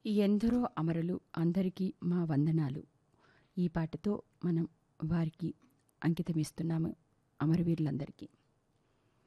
ఎందరో అమరులు అందరికీ మా వందనాలు. ఈ పాటతో మనం వారికి అంకితమిస్తున్నాము, అమరవీరులందరికీ.